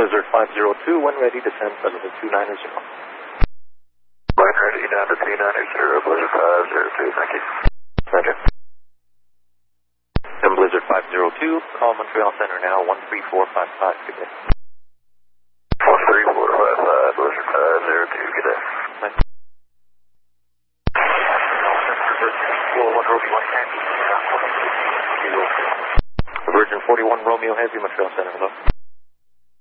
Blizzard 502, when ready, descend Cessna 290. When ready, down to 290, Blizzard 502, thank you. Roger. Blizzard 502, call Montreal Center now, 13455, good day. 13455, Blizzard 502, good day. Thanks. 41 Romeo Heavy, Montreal Center, hello.